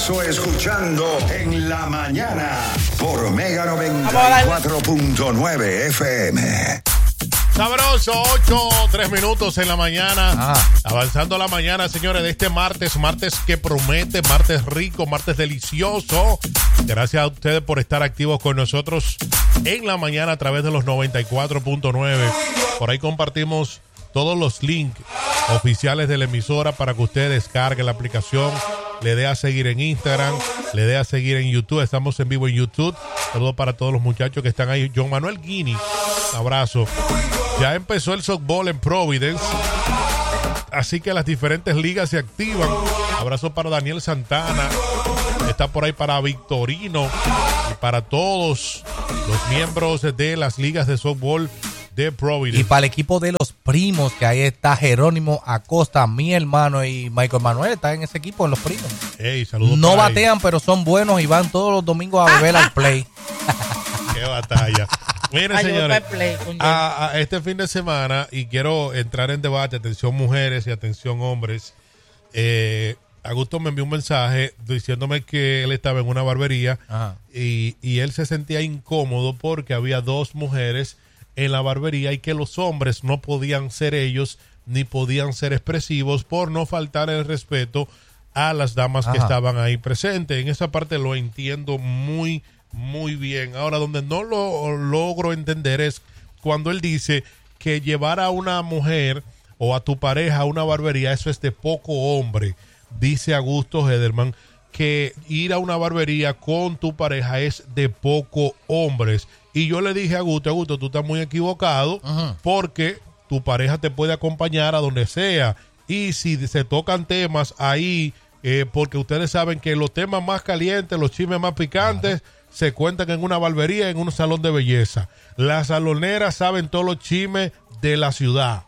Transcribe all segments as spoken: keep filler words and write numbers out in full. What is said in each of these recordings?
paso escuchando En la Mañana por Omega noventa y cuatro punto nueve F M. Sabroso, ocho, tres minutos en la mañana. Ah. Avanzando la mañana, señores, de este martes, martes que promete, martes rico, martes delicioso. Gracias a ustedes por estar activos con nosotros en la mañana a través de los noventa y cuatro punto nueve. Por ahí compartimos todos los links oficiales de la emisora para que usted descargue la aplicación, le dé a seguir en Instagram, le dé a seguir en YouTube. Estamos en vivo en YouTube. Saludos para todos los muchachos que están ahí. John Manuel Guini, abrazo. Ya empezó el softball en Providence, así que las diferentes ligas se activan. Abrazo para Daniel Santana, está por ahí para Victorino y para todos los miembros de las ligas de softball de Providence. Y para el equipo de los primos, que ahí está Jerónimo Acosta, mi hermano, y Michael Manuel está en ese equipo, en los primos. Hey, saludos. No batean, pero son buenos y van todos los domingos a beber al play. Qué batalla. Miren, Ay, señores, play con a, a este fin de semana, y quiero entrar en debate, atención mujeres y atención hombres, eh, Augusto me envió un mensaje diciéndome que él estaba en una barbería y, y él se sentía incómodo porque había dos mujeres en la barbería y que los hombres no podían ser ellos ni podían ser expresivos por no faltar el respeto a las damas Ajá. que estaban ahí presentes. En esa parte lo entiendo muy muy bien. Ahora, donde no lo logro entender es cuando él dice que llevar a una mujer o a tu pareja a una barbería, eso es de poco hombre. Dice Augusto Hederman que ir a una barbería con tu pareja es de poco hombres. Y yo le dije a Augusto, Augusto, tú estás muy equivocado Ajá. porque tu pareja te puede acompañar a donde sea. Y si se tocan temas ahí, eh, porque ustedes saben que los temas más calientes, los chismes más picantes, Ajá. se cuentan en una barbería, en un salón de belleza. Las saloneras saben todos los chismes de la ciudad.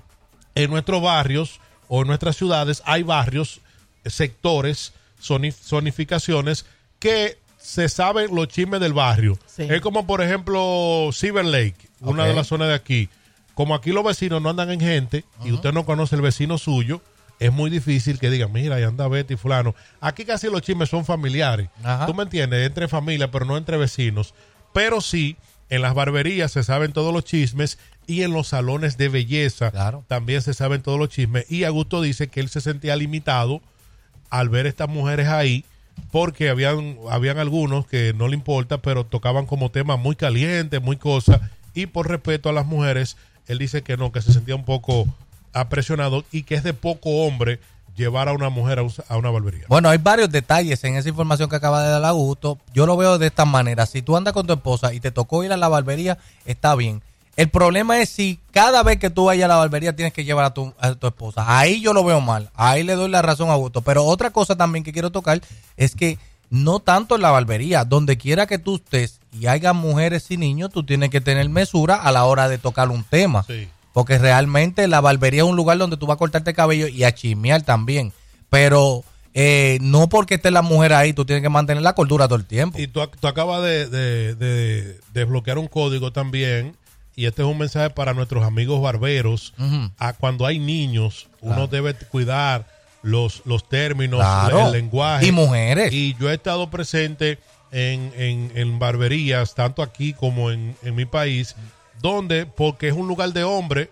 En nuestros barrios o en nuestras ciudades hay barrios, sectores, zonificaciones que se saben los chismes del barrio. Sí. Es como, por ejemplo, Silver Lake, una okay. de las zonas de aquí. Como aquí los vecinos no andan en gente uh-huh. y usted no conoce el vecino suyo, es muy difícil que digan, mira, ahí anda Betty fulano. Aquí casi los chismes son familiares. Ajá. ¿Tú me entiendes? Entre familia, pero no entre vecinos. Pero sí, en las barberías se saben todos los chismes y en los salones de belleza claro. también se saben todos los chismes. Y Augusto dice que él se sentía limitado al ver estas mujeres ahí porque habían, habían algunos que no le importa, pero tocaban como temas muy calientes, muy cosas. Y por respeto a las mujeres, él dice que no, que se sentía un poco apresionado y que es de poco hombre llevar a una mujer a, a una barbería. Bueno, hay varios detalles en esa información que acaba de dar Augusto. Yo lo veo de esta manera. Si tú andas con tu esposa y te tocó ir a la barbería, está bien. El problema es si cada vez que tú vayas a la barbería tienes que llevar a tu, a tu esposa. Ahí yo lo veo mal. Ahí le doy la razón a Augusto. Pero otra cosa también que quiero tocar es que no tanto en la barbería. Donde quiera que tú estés y haya mujeres y niños, tú tienes que tener mesura a la hora de tocar un tema. Sí. Porque realmente la barbería es un lugar donde tú vas a cortarte el cabello y a chismear también. Pero eh, no porque esté la mujer ahí, tú tienes que mantener la cordura todo el tiempo. Y tú, tú acabas de, de, de desbloquear un código también. Y este es un mensaje para nuestros amigos barberos. Uh-huh. A cuando hay niños, uno claro. debe cuidar los, los términos, claro. el lenguaje. Y mujeres. Y yo he estado presente en, en, en barberías, tanto aquí como en, en mi país, donde, porque es un lugar de hombres,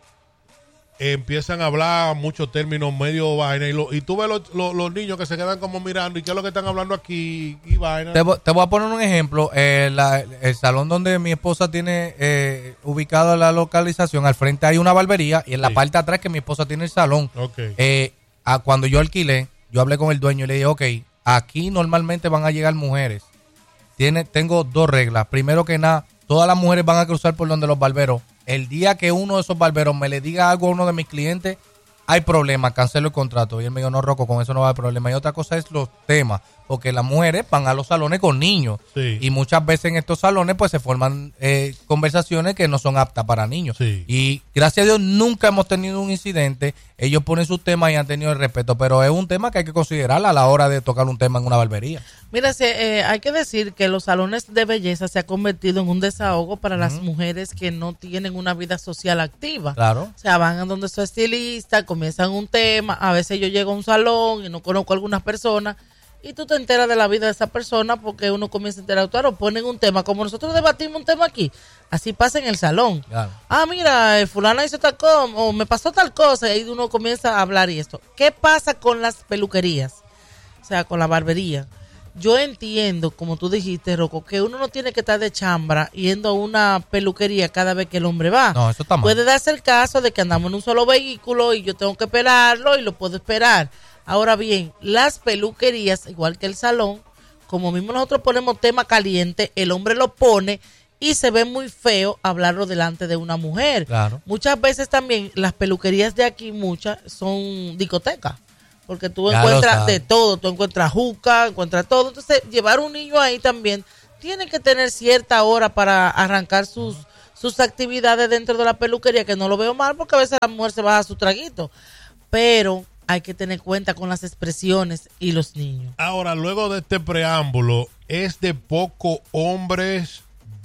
eh, empiezan a hablar muchos términos medio vaina. Y, lo, y tú ves los, los, los niños que se quedan como mirando, ¿y qué es lo que están hablando aquí? Y vaina. Te, te voy a poner un ejemplo. Eh, la, el salón donde mi esposa tiene eh, ubicado la localización, al frente hay una barbería y en la sí. parte de atrás que mi esposa tiene el salón. Okay. Eh, a, cuando yo alquilé, yo hablé con el dueño y le dije, ok, aquí normalmente van a llegar mujeres. Tiene, tengo dos reglas. Primero que nada, todas las mujeres van a cruzar por donde los barberos. El día que uno de esos barberos me le diga algo a uno de mis clientes, hay problema, cancelo el contrato. Y él me dijo, no, Rocco, con eso no va a haber problema. Y otra cosa es los temas, porque las mujeres van a los salones con niños. Sí. Y muchas veces en estos salones pues se forman eh, conversaciones que no son aptas para niños. Sí. Y gracias a Dios nunca hemos tenido un incidente. Ellos ponen sus temas y han tenido el respeto, pero es un tema que hay que considerar a la hora de tocar un tema en una barbería. Mira, se, eh, hay que decir que los salones de belleza se ha convertido en un desahogo para uh-huh. las mujeres que no tienen una vida social activa. Claro. O sea, van a donde su estilista, comienzan un tema, a veces yo llego a un salón y no conozco a algunas personas y tú te enteras de la vida de esa persona porque uno comienza a interactuar o ponen un tema, como nosotros debatimos un tema aquí, así pasa en el salón. Claro. Ah, mira, fulana hizo tal cosa, o me pasó tal cosa, y ahí uno comienza a hablar y esto. ¿Qué pasa con las peluquerías? O sea, con la barbería. Yo entiendo, como tú dijiste, Rocco, que uno no tiene que estar de chambra yendo a una peluquería cada vez que el hombre va. No, eso está mal. Puede darse el caso de que andamos en un solo vehículo y yo tengo que esperarlo y lo puedo esperar. Ahora bien, las peluquerías, igual que el salón, como mismo nosotros ponemos tema caliente, el hombre lo pone y se ve muy feo hablarlo delante de una mujer. Claro. Muchas veces también las peluquerías de aquí, muchas, son discotecas. Porque tú Ya encuentras de todo, tú encuentras juca, encuentras todo. Entonces, llevar un niño ahí también tiene que tener cierta hora para arrancar sus, sus actividades dentro de la peluquería, que no lo veo mal, porque a veces la mujer se baja su traguito. Pero hay que tener cuenta con las expresiones y los niños. Ahora, luego de este preámbulo, ¿es de poco hombres,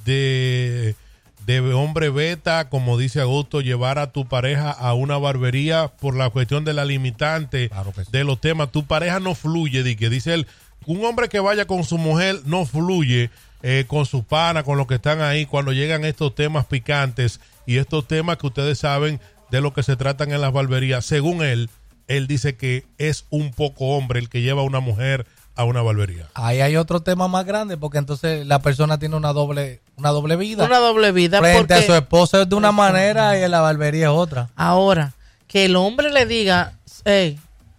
de, de hombre beta, como dice Augusto, llevar a tu pareja a una barbería por la cuestión de la limitante claro sí. de los temas? Tu pareja no fluye, di que dice él, un hombre que vaya con su mujer no fluye eh, con sus panas, con los que están ahí, cuando llegan estos temas picantes y estos temas que ustedes saben de lo que se tratan en las barberías. Según él, él dice que es un poco hombre el que lleva a una mujer a una barbería. Ahí hay otro tema más grande, porque entonces la persona tiene una doble una doble vida. Una doble vida. Frente porque a su esposa es de una manera y en la barbería es otra. Ahora, que el hombre le diga, hey,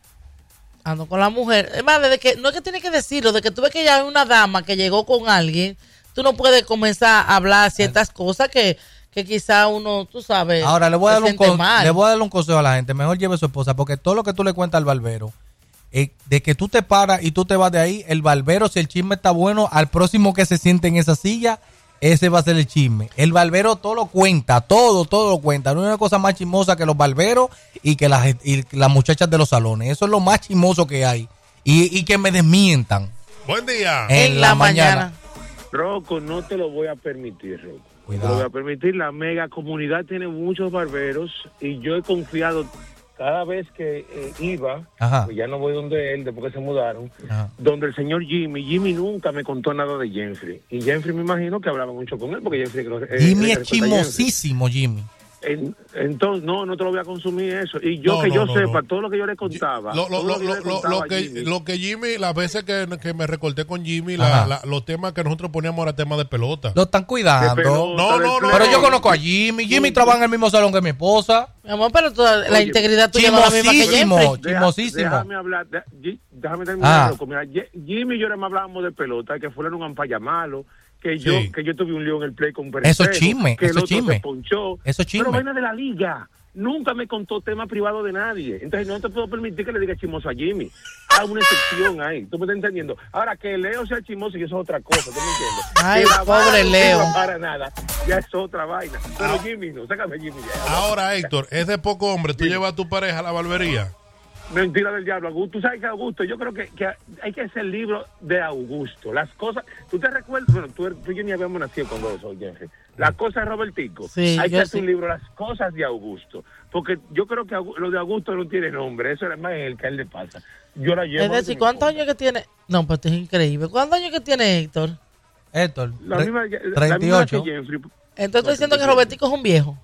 ando con la mujer. Es más, desde que, no es que tiene que decirlo, de que tú ves que ya hay una dama que llegó con alguien, tú no puedes comenzar a hablar ciertas cosas que... que quizá uno, tú sabes, ahora le voy, a dar un con, le voy a dar un consejo a la gente, mejor lleve a su esposa, porque todo lo que tú le cuentas al barbero, eh, de que tú te paras y tú te vas de ahí, el barbero, si el chisme está bueno, al próximo que se siente en esa silla, ese va a ser el chisme. El barbero todo lo cuenta, todo, todo lo cuenta. No hay una cosa más chismosa que los barberos y que las, y las muchachas de los salones. Eso es lo más chismoso que hay. Y, y que me desmientan. Buen día. En, en la, la mañana. mañana. Rocco, no te lo voy a permitir, Rocco. Cuidado. No lo voy a permitir. La mega comunidad tiene muchos barberos y yo he confiado cada vez que eh, iba, pues ya no voy donde él, después que se mudaron, Ajá. donde el señor Jimmy. Jimmy nunca me contó nada de Jeffrey. Y Jeffrey me imagino que hablaba mucho con él, porque Jeffrey... Eh, Jimmy es chismosísimo, Jimmy. En, entonces, no, no te lo voy a consumir eso. Y yo, no, que no, yo no, sepa, no. todo lo que yo le contaba. Lo, lo, lo, lo, lo, lo, que, lo que Jimmy, las veces que, que me recorté con Jimmy, la, la, los temas que nosotros poníamos eran temas de pelota. Lo están cuidando. Pelota, no, no, no. Pero yo conozco a Jimmy. Jimmy trabaja en el mismo salón que mi esposa. Mi amor, pero toda la Oye, integridad tuya no es la misma que Jeffrey. Chismosísimo. Déjame hablar. De, déjame terminar. Ah. Mira, Jimmy y yo me hablábamos de pelota, que fueron un para llamarlo. Que yo, sí. que yo tuve un lío en el play con Pérez. Eso chisme, que eso chisme. Ponchó, eso chisme. Pero vaina de la liga. Nunca me contó tema privado de nadie. Entonces no te puedo permitir que le diga chismoso a Jimmy. Hay una excepción ahí. ¿Tú me estás entendiendo? Ahora, que Leo sea chismoso y eso es otra cosa. ¿Tú me entiendes? Ay, pobre Leo. No para nada. Ya es otra vaina. Pero ah. Jimmy no. Sácame Jimmy ya. Ahora, Héctor, es de poco hombre. ¿Tú sí. llevas a tu pareja a la barbería? Mentira del diablo, Augusto. Tú sabes que Augusto, yo creo que, que hay que hacer el libro de Augusto. Las cosas, ¿tú te recuerdas? Bueno, tú, tú y yo ni habíamos nacido cuando eso, Jeffrey. Las cosas de Robertico. Sí, hay que hacer sí. un libro, las cosas de Augusto. Porque yo creo que lo de Augusto no tiene nombre. Eso es más el que a él le pasa. Yo la llevo. Es decir, ¿cuántos años que tiene? No, pues esto es increebre. ¿Cuántos años que tiene Héctor? Héctor, la misma, treinta y ocho. La misma que Jeffrey. Entonces estoy diciendo que Robertico es un viejo.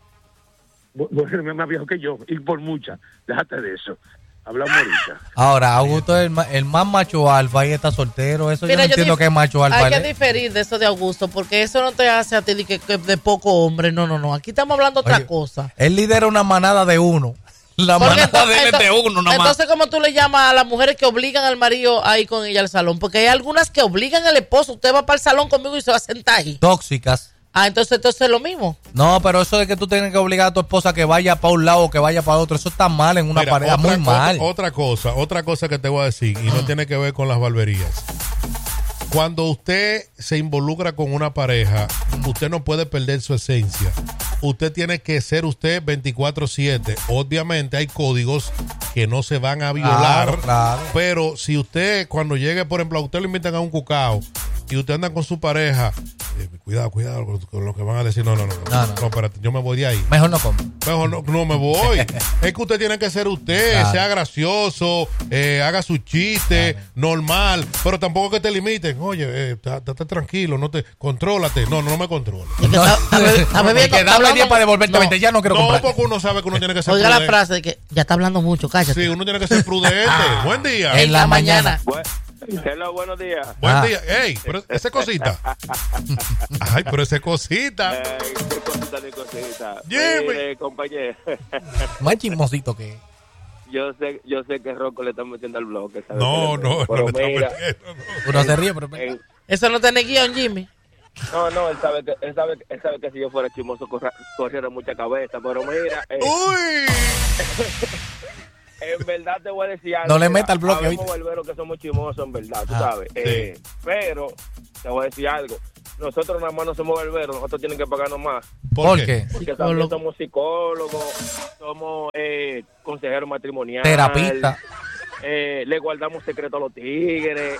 Bueno, es más viejo que yo. Y por mucha. Déjate de eso. Hablamos ahorita. Ahora, Augusto es el, el más macho alfa y está soltero. Eso Mira, yo no yo entiendo que es macho alfa. Hay que diferir de eso de Augusto, porque eso no te hace a ti de, que, que de poco hombre. No, no, no. Aquí estamos hablando otra Oye, cosa. Él lidera una manada de uno. La porque manada entonces, de, entonces, de uno, nomás. Entonces, ¿cómo tú le llamas a las mujeres que obligan al marido a ir con ella al salón? Porque hay algunas que obligan al esposo. Usted va para el salón conmigo y se va a sentar ahí. Tóxicas. Ah, entonces, entonces es lo mismo. No, pero eso de que tú tienes que obligar a tu esposa que vaya para un lado o que vaya para otro, eso está mal en una Mira, pareja, muy mal. Otra, otra cosa, otra cosa que te voy a decir, y no tiene que ver con las barberías. Cuando usted se involucra con una pareja, usted no puede perder su esencia. Usted tiene que ser usted veinticuatro siete. Obviamente hay códigos que no se van a violar, claro, claro. Pero si usted, cuando llegue, por ejemplo, a usted le invitan a un cucao y usted anda con su pareja eh, cuidado, cuidado con, con lo que van a decir. No, no, no, no, no, no. no espérate, yo me voy de ahí. Mejor no como. Mejor no, no me voy. Es que usted tiene que ser usted, claro. sea gracioso, eh, haga su chiste, claro. normal, pero tampoco que te limiten. Oye, estate eh, tranquilo, no te contrólate. No, no me controlo. No, a ver, que habla bien para devolverte veinte, ya no quiero no, comprar. No, porque uno sabe que uno tiene que ser Oiga prudente. la frase de que ya está hablando mucho, cállate. Sí, uno tiene que ser prudente. Buen día. En la mañana. Bueno, hello, buenos días. Buen ah. día. Ey, pero ese cosita. Ay, pero ese cosita. Ey, qué cosita ni cosita. Jimmy. Mire, compañero. Más chismosito que Yo sé, yo sé que Rocco le está metiendo al bloque. ¿sabes? No, no, pero no le mira, está metiendo. No. uno se ríe, pero... En, Eso no tiene guión, Jimmy. No, no, él sabe que él sabe, él sabe que si yo fuera chismoso corra, corriera mucha cabeza, pero mira, eh, Uy. en verdad te voy a decir algo. No le meta el bloque hoy. Somos barberos que somos chismosos, en verdad, tú ah, sabes. Sí. Eh, pero te voy a decir algo. Nosotros nada más no somos barberos, nosotros tienen que pagarnos más. ¿Por, ¿Por qué? qué? Porque también somos psicólogos, somos eh, consejeros matrimoniales. Terapista. Eh, le guardamos secretos a los tigres.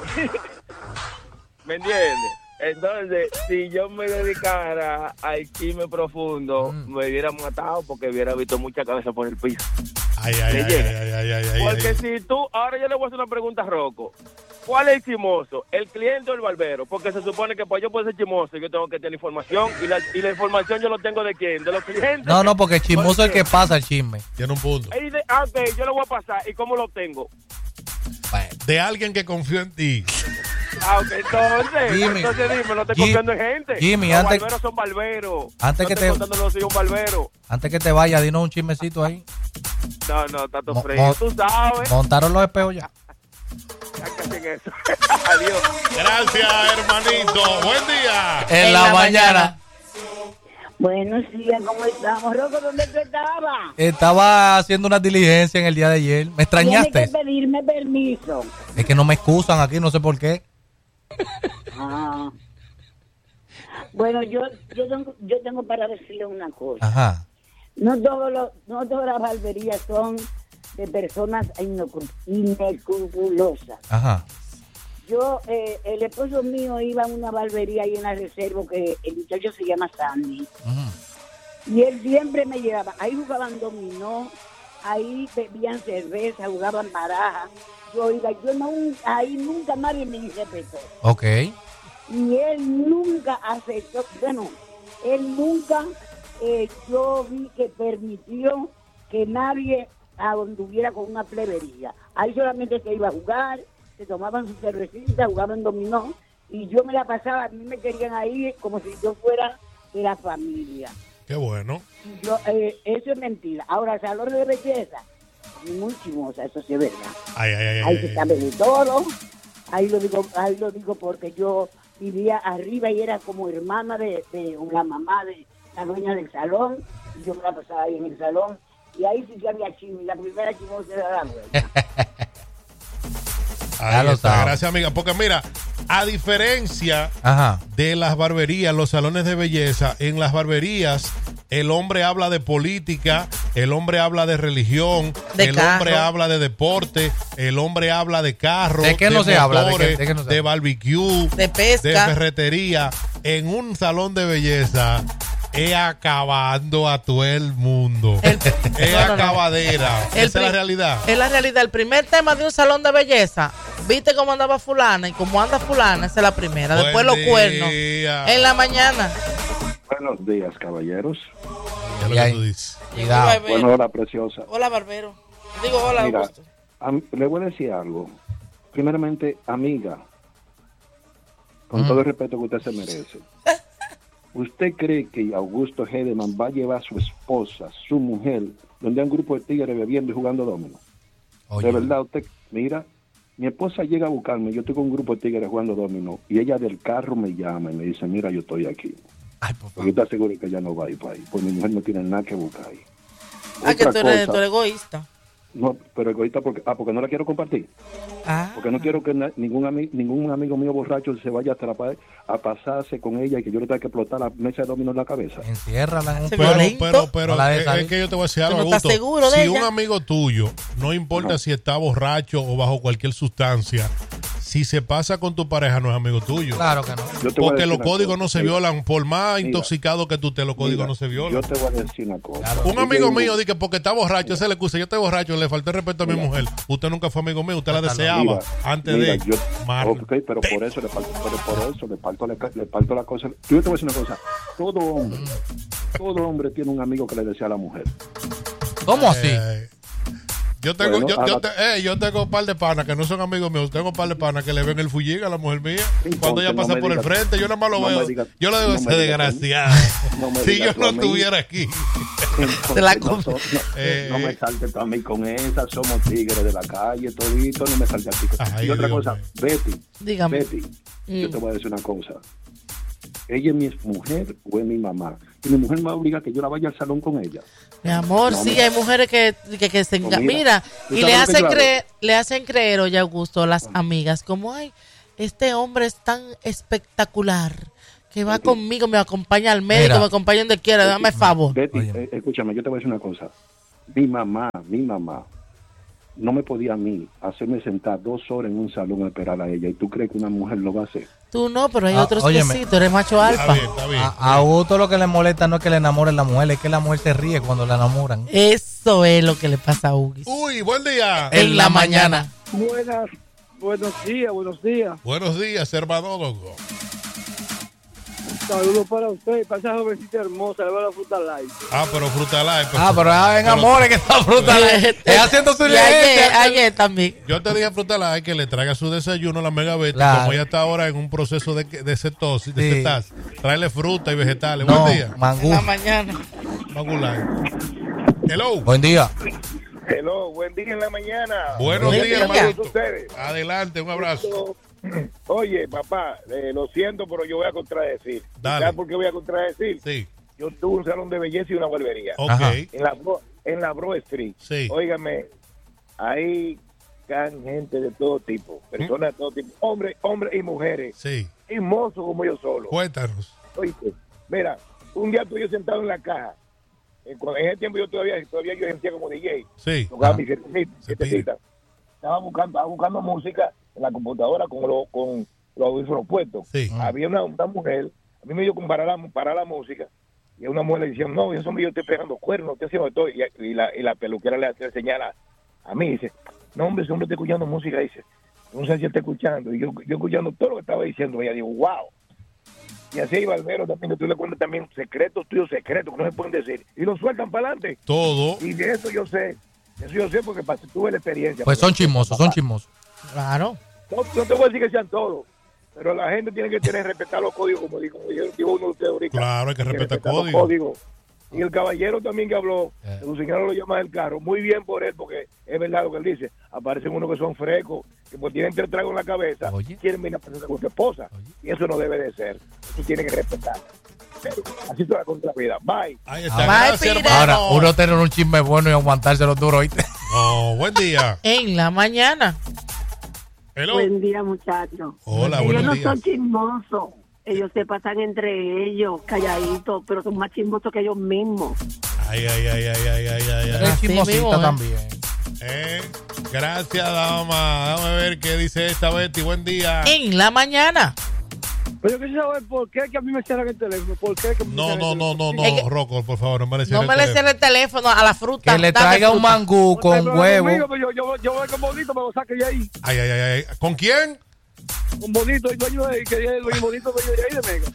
¿Me entiendes? Entonces, si yo me dedicara al chisme profundo, mm. me hubiera matado porque hubiera visto mucha cabeza por el piso. Ay, ay, ay, ay, ay, ay, ay, Porque ay. si tú, ahora yo le voy a hacer una pregunta a Rocco. ¿Cuál es el chismoso? ¿El cliente o el barbero? Porque se supone que pues yo puedo ser chismoso y yo tengo que tener información. ¿Y la, y la información yo lo tengo de quién? ¿De los clientes? No, no, porque el chismoso es el que pasa el chisme. Tiene un punto. Y de, ah, ok, yo lo voy a pasar. ¿Y cómo lo obtengo? Bueno. De alguien que confío en ti. Ah, ok, entonces, Jimmy, entonces dime, no estoy Jim, confiando en gente. Jimmy, los antes, barberos son barberos. Antes no que estoy te, contando, no soy un barbero. Antes que te vaya, dinos un chismecito ahí. No, no, tato Mo, frío, mo, tú sabes. Montaron los espejos ya. Ya casi en eso. Adiós. Gracias, hermanito. Buen día. En, en la, la mañana. mañana. Buenos días, ¿cómo estamos? Rocco, ¿dónde tú estabas? Estaba haciendo una diligencia en el día de ayer. ¿Me extrañaste? Tienes que pedirme permiso. Es que no me excusan aquí, no sé por qué. Ah. Bueno, yo yo tengo, yo tengo para decirle una cosa. Ajá. No, todos los, no todas las barberías son de personas inescrupulosas. Ajá. Yo, eh, el esposo mío iba a una barbería ahí en la reserva que el muchacho se llama Sandy. Uh-huh. Y él siempre me llevaba. Ahí jugaban dominó, ahí bebían cerveza, jugaban baraja. Yo iba, yo no, ahí nunca nadie me respetó. Ok. Y él nunca aceptó, bueno, él nunca, eh, yo vi que permitió que nadie anduviera con una plebería. Ahí solamente se iba a jugar, se tomaban su cervecita, jugaban dominó, y yo me la pasaba, a mí me querían ahí como si yo fuera de la familia. Qué bueno. Y yo, eh, eso es mentira. Ahora, salón de belleza, muy chimosa, eso sí es verdad. Ay, ay, ay, ahí ay, se sabe de todo, ahí lo digo, ahí lo digo porque yo vivía arriba y era como hermana de, de la mamá de la dueña del salón, y yo me la pasaba ahí en el salón, y ahí sí que había chisme, la primera chimosa era la vuelta. Ahí está, gracias amiga, porque mira, a diferencia Ajá. de las barberías, los salones de belleza, en las barberías el hombre habla de política, el hombre habla de religión, de el carro. hombre habla de deporte, el hombre habla de carros, ¿De qué de no se motores, habla? ¿De, qué, de, qué no se de habla? barbecue, de pesca, de ferretería? En un salón de belleza es acabando a todo el mundo. El, es no, no, acabadera. No. Esa es la realidad. Es la realidad. El primer tema de un salón de belleza, viste cómo andaba fulana y cómo anda fulana, esa es la primera. Buen Después los día. cuernos. En la mañana. Buenos días, caballeros. ¿Qué es lo que tú dices? Bueno, hola, preciosa. Hola, barbero. Digo, hola, Mira, Augusto. A, le voy a decir algo. Primeramente, amiga, con mm. todo el respeto que usted se merece. ¿Usted cree que Augusto Hedeman va a llevar a su esposa, su mujer, donde hay un grupo de tigres bebiendo y jugando dominó? Oye. De verdad, usted, mira, mi esposa llega a buscarme, yo estoy con un grupo de tigres jugando dominó, y ella del carro me llama y me dice, mira, yo estoy aquí. Ay, por favor. Porque está seguro que ella no va a ir para ahí, pues mi mujer no tiene nada que buscar ahí. Ah, que tú eres, tú eres egoísta. No, pero egoísta porque, ah, porque no la quiero compartir. Ah. Porque no quiero que na, ningún, ami, ningún amigo mío borracho se vaya a atrapar, a pasarse con ella y que yo le tenga que explotar la mesa de dominó en la cabeza. Enciérrala en un pero, pero, pero, no es, es que yo te voy a decir algo, no estás seguro de si ella? un amigo tuyo, no importa Ajá. si está borracho o bajo cualquier sustancia, si se pasa con tu pareja no es amigo tuyo. Claro que no. Porque los códigos no se violan. Por más mira, intoxicado que tú estés, los códigos mira, no se violan. Yo te voy a decir una cosa. Claro. Un amigo yo mío dice que porque está borracho, ese le excusa, yo estoy borracho, le falté respeto a mi mira, mujer. Usted nunca fue amigo mío, usted la deseaba mira, antes mira, de yo, okay, pero por eso le falto, pero por eso le falto, le, le falto la cosa. Yo te voy a decir una cosa. Todo hombre, todo hombre tiene un amigo que le desea a la mujer. ¿Cómo así? Eh, Yo tengo, bueno, yo, yo, te, eh, yo tengo un par de panas que no son amigos míos. Tengo un par de panas que le ven el fullín a la mujer mía. Entonces, cuando ella pasa no por digas, el frente, yo nada más lo no veo. Digas, yo le digo, ese no desgraciado. No si yo no estuviera aquí. Entonces, la no, no, eh, no me saltes a mí con esa. Somos tigres de la calle, todito. No me saltes a ti. Ay, y otra Dios cosa, mío. Betty. Dígame. Betty, mm. yo te voy a decir una cosa. Ella es mi mujer o es mi mamá. Y mi mujer me obliga a que yo la vaya al salón con ella. Mi amor, no, sí, mira. Hay mujeres que, que, que se engañan. No, mira, mira y le hacen, creer, le hacen creer, oye, Augusto, las ah. amigas, como, ay, este hombre es tan espectacular que va Betty, conmigo, me acompaña al médico, mira, me acompaña donde quiera, Betty, dame favor. Betty, eh, escúchame, yo te voy a decir una cosa. Mi mamá, mi mamá, no me podía a mí hacerme sentar dos horas en un salón a esperar a ella. ¿Y tú crees que una mujer lo va a hacer? Tú no, pero hay ah, otros que sí, tú eres macho alfa. Está bien, está bien. A, a Augusto lo que le molesta no es que le enamoren la mujer, es que la mujer se ríe cuando la enamoran. Eso es lo que le pasa a Hugo. Uy, buen día. En, en la, la mañana. mañana. Buenas, buenos días, buenos días. Buenos días, hermanólogo. Saludos para usted, para esa jovencita hermosa, le va a dar Fruta Light. Ah, pero Fruta Light. Pero, ah, pero ah, en amores que está Fruta Light. Es haciendo su ayer, ayer también. Yo te dije a Fruta Light que le traiga su desayuno a la Mega Betty, claro. Como ella está ahora en un proceso de, de cetosis, de sí. cetas. Tráele fruta y vegetales. No, buen día. Mangú. En la mañana. Mangú Light. Hello. Buen día. Hello, buen día en la mañana. Buenos buen días, hermano. Adelante, un abrazo. Oye, papá, eh, lo siento, pero yo voy a contradecir. ¿Sabes por qué voy a contradecir? Sí. Yo tuve un salón de belleza y una barbería. Okay. En la, en la Broad Street. Sí. Óigame, ahí can gente de todo tipo, personas ¿Mm? de todo tipo, hombres, hombres y mujeres. Sí. Y mozos como yo solo. Cuéntanos. Oíste, mira, un día estoy yo sentado en la caja. En, en ese tiempo yo todavía, todavía yo ejercía como D J. Sí. Tocaba mi setecita. Estaba buscando, estaba buscando música en la computadora con, lo, con los audífonos puestos. Sí. Había una, una mujer, a mí me dio con parar la, parar la música, y a una mujer le decía, no, eso me yo estoy pegando cuernos, estoy haciendo todo, y, y, la, y la peluquera le, le señala a mí, dice, no, hombre, ese hombre está escuchando música, dice, no sé si está escuchando, y yo, yo escuchando todo lo que estaba diciendo, ella digo, wow. Y así hay barberos también, que tú le cuentas también secretos tuyos, secretos, que no se pueden decir, y lo sueltan para adelante. Todo. Y de eso yo sé, eso yo sé porque tuve la experiencia. Pues son chismosos, son chismosos. Claro. No, no te voy a decir que sean todos, pero la gente tiene que tener respetar los códigos, como dijo, como dijo uno de ustedes ahorita. Claro, hay que respetar, respetar códigos. Los códigos. Y el caballero también que habló, eh. el señor lo llama del carro, muy bien por él, porque es verdad lo que él dice. Aparecen unos que son frescos, que pues tienen tres tragos en la cabeza, Oye. quieren venir a pasar con su esposa. Oye. Y eso no debe de ser. Eso tiene que respetar. Pero así se va con la vida. Bye. Ahí está. Bye, gracias, hermano. Ahora, uno tener un chisme bueno y aguantárselo duro, ¿oíste? Oh, buen día. En la mañana. Hello. Buen día, muchachos. Hola, ellos buenos no días. son chismosos. Ellos se pasan entre ellos, calladitos, pero son más chismosos que ellos mismos. Ay, ay, ay, ay, ay, ay, ay. Es chismosita ¿eh? también. Eh, gracias, dama. Vamos a ver qué dice esta Betty. Buen día. En la mañana. Pero yo quisiera saber por qué que a mí me cierran el teléfono. ¿Por qué que me no, no, no, no, no, que, Rocco, por favor, no me le cierre no el teléfono. No me le cierre el teléfono a la fruta. Que le traiga un mangú con pero huevo. Conmigo, yo, yo, yo voy con Bonito, me lo saque de ahí. Ay, ay, ay, ay. ¿Con quién? Con Bonito, el dueño de ahí, que es el dueño Bonito, dueño de ahí de Mega.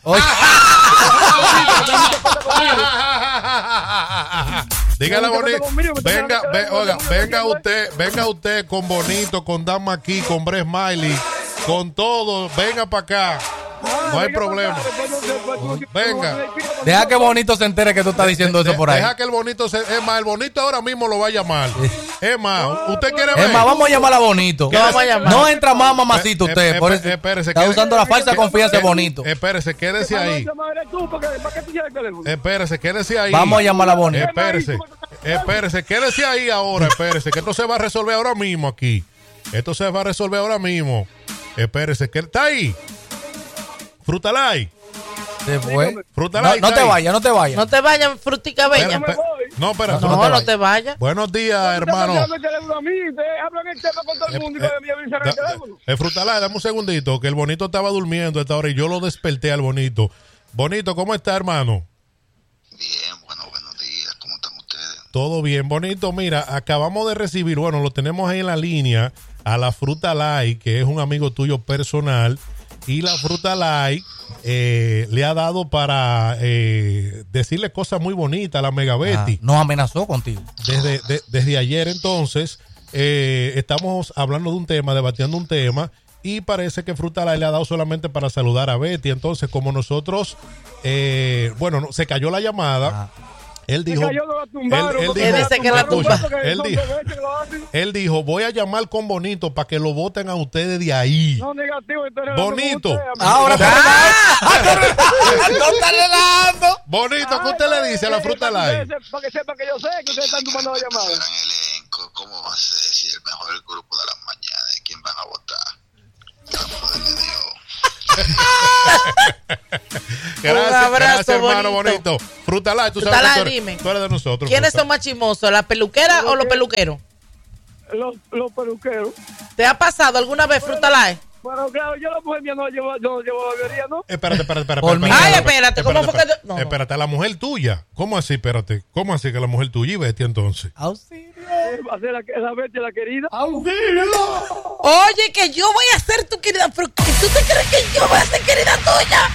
Dígale Bonito, venga, ve, oiga, venga usted, venga usted con Bonito, con Dama aquí, con Brett Smiley, con todo, venga para acá. No hay problema. Venga. Deja que Bonito se entere que tú estás diciendo eso por ahí. Deja que el Bonito se... Es más, el Bonito ahora mismo lo va a llamar. Es más, ¿usted quiere ver? Es más, vamos a llamar a Bonito. No, vamos a llamar. No entra más mamacito usted. Por eso espérese, está usando la falsa confianza de Bonito. Espérese, quédese ahí. Espérese, quédese ahí. Vamos a llamar a Bonito. Espérese, espérese, quédese ahí ahora. Espérese, que esto se va a resolver ahora mismo aquí. Esto se va a resolver ahora mismo. Espérese, que está ahí. Fruta Light. Se fue. Fruta no, Light. No te vayas, no te vayas. No te vayas, frutica bella. Espera, No, pero no, no, te, no te vayas. Buenos días, hermano. Hablan el tema con todo el mundo eh, y me avisan el teléfono. Eh, Frutalay, dame un segundito, que el Bonito estaba durmiendo a esta hora y yo lo desperté al Bonito. Bonito, ¿cómo está, hermano? Bien, bueno, buenos días. ¿Cómo están ustedes? Todo bien, Bonito. Mira, acabamos de recibir, bueno, lo tenemos ahí en la línea, a la Frutalay, que es un amigo tuyo personal, y la Frutalay eh, le ha dado para eh, decirle cosas muy bonitas a la Mega Betty. Ah, no amenazó contigo. Desde, de, desde ayer, entonces, eh, estamos hablando de un tema, debatiendo un tema, y parece que Frutalay le ha dado solamente para saludar a Betty. Entonces, como nosotros, eh, bueno, no, se cayó la llamada. Ah. Él dijo, él, él dijo, él dice que la tumba. Él dijo, él dijo, voy a llamar con Bonito para que lo voten a ustedes de ahí. No, negativo, entonces Bonito. Usted, ahora no está relajando. Bonito, ¿qué usted le dice a la Frutalay? Para que sepa que yo sé que ustedes están tomando la llamada. Elenco, ¿cómo va a ser si el mejor grupo de las mañanas? ¿Quién van a votar? Poder de Dios. Gracias, un abrazo, gracias, hermano bonito. Bonito. Frutalay, tú Frutalay, sabes que tú eres, dime. tú eres de nosotros. ¿Quiénes Frutalay. son más chismosos, la peluquera o los peluqueros? Los, los peluqueros. ¿Te ha pasado alguna vez, Frutalay? Bueno, claro, yo la mujer mía no llevo, no llevo barbería, ¿no? Espérate, espérate, espérate. Por espérate, Ay, espérate, espérate, ¿cómo fue que yo? No, espérate, no. La mujer tuya. ¿Cómo así, espérate? ¿Cómo así que la mujer tuya y Betty entonces? Auxilio. Va a ser la, la Betty, la querida. Auxilio. Oye, que yo voy a ser tu querida, pero ¿tú te crees que yo voy a ser querida tuya?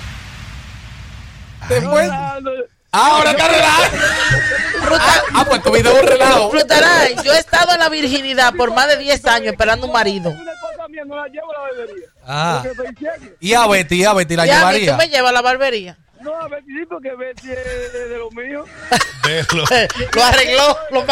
Después. Ahora está relajado. Ah, ah, pues tu video es un relajo. Frutalay, yo he estado en la virginidad por más de diez años esperando un marido. No la llevo a la barbería. Ah. Y a Betty, a Betty la y a llevaría. mí, ¿tú me llevas a la barbería? No, a Betty sí, porque Betty es de, de lo mío. Déjalo. Lo arregló. Lo...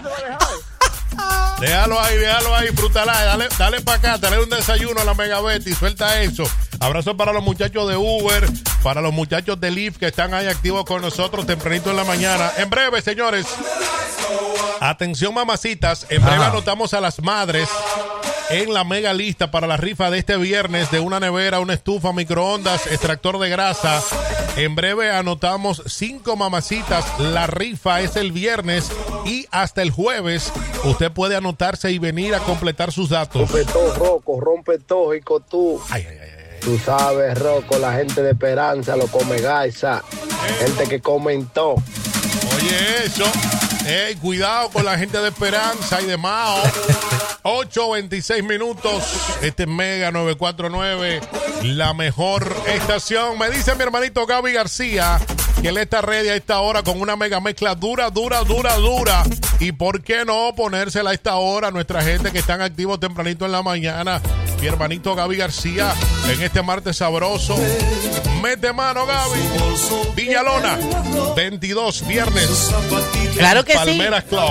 Déjalo ahí, déjalo ahí, Frutalay. Dale, dale para acá, dale un desayuno a la Mega Betty. Suelta eso. Abrazo para los muchachos de Uber, para los muchachos de Lyft que están ahí activos con nosotros tempranito en la mañana. En breve, señores. Atención, mamacitas. En breve Ajá. anotamos a las madres en la mega lista para la rifa de este viernes de una nevera, una estufa, microondas, extractor de grasa. En breve anotamos cinco mamacitas. La rifa es el viernes y hasta el jueves usted puede anotarse y venir a completar sus datos. Rompe todo, Rocco, rompe todo, hijo tú. Ay, ay, ay. Tú sabes, Rocco, la gente de Esperanza lo come gaisa. Gente que comentó. Oye, eso. Ey, cuidado con la gente de Esperanza y de Mao. ocho veintiséis minutos. Este es Mega novecientos cuarenta y nueve, la mejor estación. Me dice mi hermanito Gaby García que él está ready a esta hora con una mega mezcla dura, dura, dura, dura. Y por qué no ponérsela a esta hora a nuestra gente que están activos tempranito en la mañana. Mi hermanito Gaby García en este martes sabroso. Mete mano, Gaby. Villalona, veintidós viernes. Claro que Palmeras sí. Club.